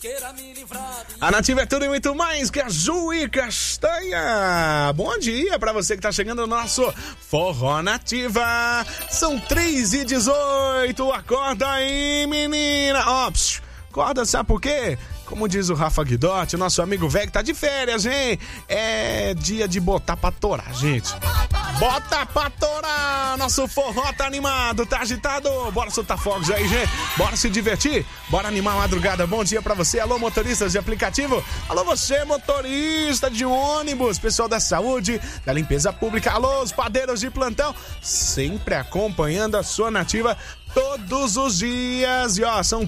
A Nativa é tudo e muito mais que azul e castanha. Bom dia pra você que tá chegando no nosso Forró Nativa. São 3h18. Acorda aí, menina. Ó, acorda, sabe por quê? Como diz o Rafa Guidotti, nosso amigo velho que tá de férias, hein? É dia de botar pra torar, gente. Bota pra torar! Nosso forró tá animado, tá agitado. Bora soltar fogos aí, gente. Bora se divertir. Bora animar a madrugada. Bom dia pra você. Alô, motoristas de aplicativo. Alô, você, motorista de ônibus. Pessoal da saúde, da limpeza pública. Alô, os padeiros de plantão. Sempre acompanhando a sua Nativa todos os dias. E ó, são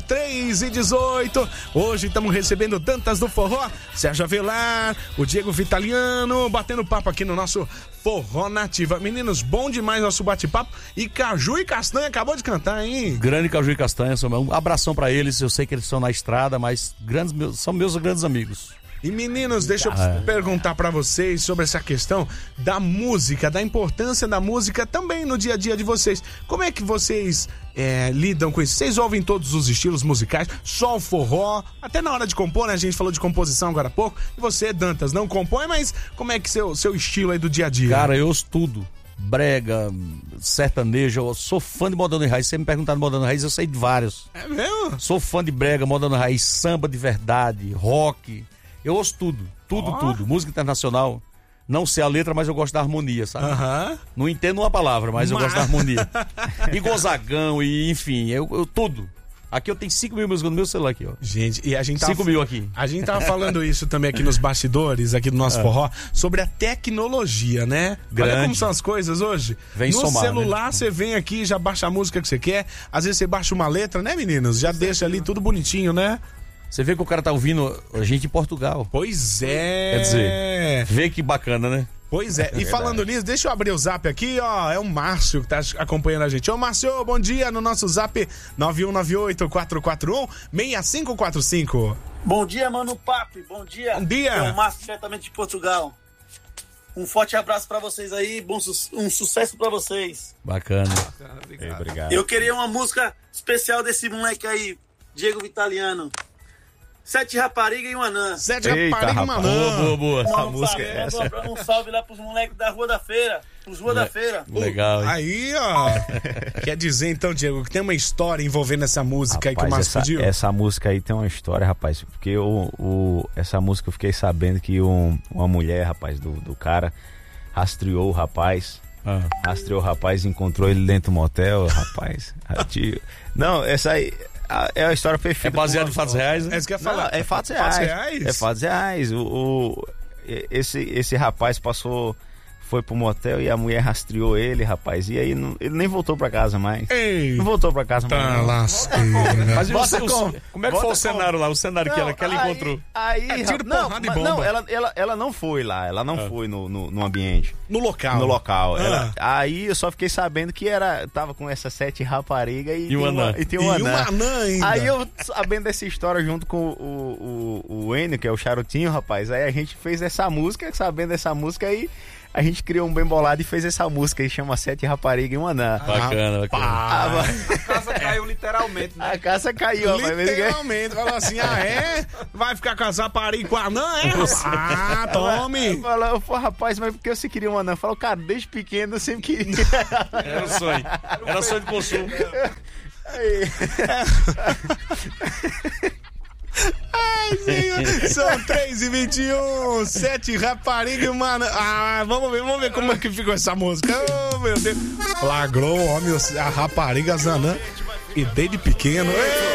3h18. Hoje estamos recebendo Dantas do Forró, Sérgio Avelar, o Diego Vitaliano, batendo papo aqui no nosso Forró Nativa. Meninos, bom demais nosso bate-papo. E Caju e Castanha acabou de cantar, hein? Grande Caju e Castanha, um abração pra eles. Eu sei que eles estão na estrada, mas são meus grandes amigos. E meninos, deixa eu perguntar pra vocês sobre essa questão da música, da importância da música também no dia a dia de vocês. Como é que vocês lidam com isso? Vocês ouvem todos os estilos musicais, só o forró, até na hora de compor, né? A gente falou de composição agora há pouco. E você, Dantas, não compõe, mas como é que seu estilo aí do dia a dia? Cara, eu ouço tudo. Brega, sertanejo, eu sou fã de Moderno e Raiz. Se você me perguntar de Moderno e Raiz, eu sei de vários. É mesmo? Sou fã de brega, Moderno e Raiz, samba de verdade, rock. Eu ouço tudo. Música internacional. Não sei a letra, mas eu gosto da harmonia, sabe? Não entendo uma palavra, mas eu gosto da harmonia. E Gonzagão, e enfim, eu tudo. Aqui eu tenho 5.000 músicas no meu celular aqui, ó. Gente, e a gente 5.000 aqui. A gente tava falando isso também aqui nos bastidores, aqui do nosso forró, sobre a tecnologia, né? Grande. Olha como são as coisas hoje. Vem no somar, celular, né? você vem aqui, já baixa a música que você quer. Às vezes você baixa uma letra, né, meninos? Já deixa ali tudo bonitinho, né? Você vê que o cara tá ouvindo a gente em Portugal. Pois é. Quer dizer, vê que bacana, né? Pois é. E falando nisso, deixa eu abrir o zap aqui, ó. É o Márcio que tá acompanhando a gente. Ô, Márcio, bom dia. No nosso zap 9198-441-6545. Bom dia, Mano Papi. Bom dia. Bom dia. É o Márcio, diretamente de Portugal. Um forte abraço pra vocês aí. Um sucesso pra vocês. Bacana. Obrigado. Eu queria uma música especial desse moleque aí, Diego Vitaliano. 7 raparigas e um anã. 7 raparigas e um anã. Boa. Essa música é essa. Um salve lá pros moleques da Rua da Feira. Os Rua da Feira. Legal, hein? Aí, ó. Quer dizer, então, Diego, que tem uma história envolvendo essa música, rapaz, aí que o Márcio pediu? Essa música aí tem uma história, rapaz. Porque essa música eu fiquei sabendo que uma mulher, rapaz, do cara, rastreou o rapaz. Rastreou o rapaz e encontrou ele dentro do motel, rapaz. Não, essa aí... É a história perfeita. É baseado em fatos reais, né? É isso que eu ia falar. Não, é fatos reais. É fatos reais. Esse rapaz foi pro motel e a mulher rastreou ele, rapaz. E aí ele nem voltou pra casa mais. Ei, não voltou pra casa mais. Tá lasqueiro. Mas como é que foi o cenário lá? O cenário que ela encontrou? Tiro, porrada e bomba. Não, ela não foi lá. Ela não foi no ambiente. No local. No local. Aí eu só fiquei sabendo que tava com essas 7 raparigas e um anã. E uma anã ainda. Aí eu, sabendo dessa história junto com o Enio, que é o Charutinho, rapaz, aí a gente fez essa música, sabendo dessa música aí, a gente criou um bem bolado e fez essa música aí, chama 7 raparigas e um anã. Bacana. A casa caiu literalmente, né? A casa caiu, literalmente. Falou assim, vai ficar com as raparigas com a anã, tome. Falou, rapaz, mas por que você queria um anã? Falou, cara, desde pequeno eu sempre queria. Era um sonho. Era um sonho de consumo. Ai, senhor, são 3h21, 7 raparigas e uma... vamos ver como é que ficou essa música. Oh, meu Deus. Flagrou o homem, a rapariga Zanã, e desde pequeno.